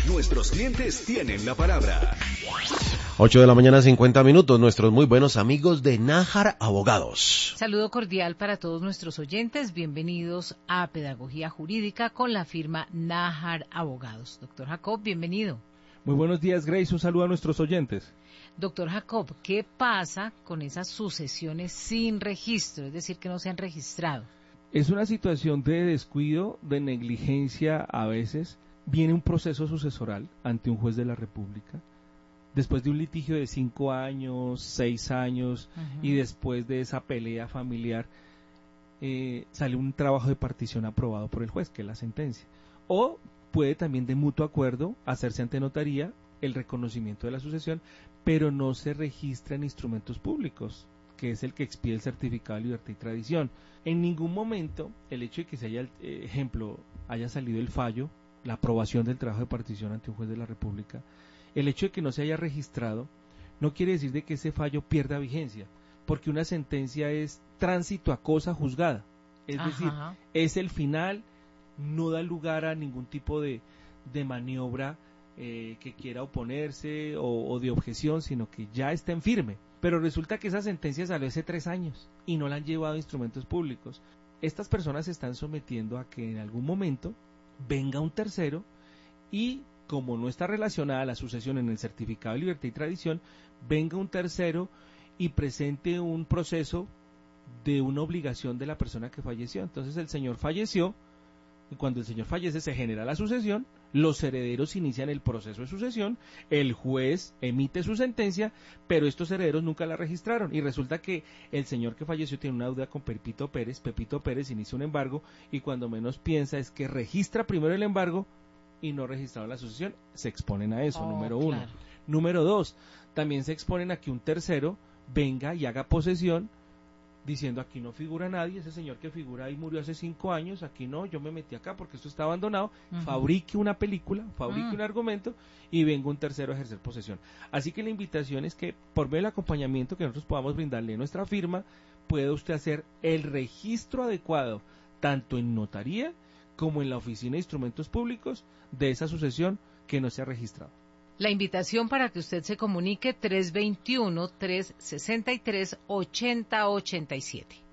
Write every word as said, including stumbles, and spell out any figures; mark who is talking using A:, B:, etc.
A: Nuestros clientes tienen la palabra.
B: ocho de la mañana, cincuenta minutos, nuestros muy buenos amigos de Nájar Abogados.
C: Saludo cordial para todos nuestros oyentes, bienvenidos a Pedagogía Jurídica con la firma Nájar Abogados. Doctor Jacob, bienvenido.
D: Muy buenos días, Grace, un saludo a nuestros oyentes.
C: Doctor Jacob, ¿qué pasa con esas sucesiones sin registro, es decir, que no se han registrado?
D: Es una situación de descuido, de negligencia a veces. Viene un proceso sucesoral ante un juez de la República. Después de un litigio de cinco años, seis años, uh-huh. y después de esa pelea familiar, eh, sale un trabajo de partición aprobado por el juez, que es la sentencia. O puede también de mutuo acuerdo hacerse ante notaría el reconocimiento de la sucesión, pero no se registra en instrumentos públicos, que es el que expide el certificado de libertad y tradición. En ningún momento el hecho de que se haya, eh, ejemplo, haya salido el fallo, la aprobación del trabajo de partición ante un juez de la República, el hecho de que no se haya registrado no quiere decir de que ese fallo pierda vigencia, porque una sentencia es tránsito a cosa juzgada, es Ajá. decir, es el final, no da lugar a ningún tipo de, de maniobra eh, que quiera oponerse o, o de objeción, sino que ya está en firme. Pero resulta que esa sentencia salió hace tres años y no la han llevado a instrumentos públicos. Estas personas se están sometiendo a que en algún momento venga un tercero y, como no está relacionada la sucesión en el certificado de libertad y tradición, venga un tercero y presente un proceso de una obligación de la persona que falleció. Entonces el señor falleció, y cuando el señor fallece se genera la sucesión, los herederos inician el proceso de sucesión, el juez emite su sentencia, pero estos herederos nunca la registraron, y resulta que el señor que falleció tiene una deuda con Pepito Pérez, Pepito Pérez inicia un embargo, y cuando menos piensa es que registra primero el embargo, y no registraron la sucesión, se exponen a eso, oh, número uno. Claro. Número dos, también se exponen a que un tercero venga y haga posesión, diciendo aquí no figura nadie, ese señor que figura ahí murió hace cinco años, aquí no, yo me metí acá porque esto está abandonado, uh-huh. fabrique una película, fabrique uh-huh. un argumento y venga un tercero a ejercer posesión. Así que la invitación es que por medio del acompañamiento que nosotros podamos brindarle a nuestra firma, puede usted hacer el registro adecuado, tanto en notaría como en la oficina de instrumentos públicos de esa sucesión que no se ha registrado.
C: La invitación para que usted se comunique tres dos uno, tres seis tres, ocho cero ocho siete.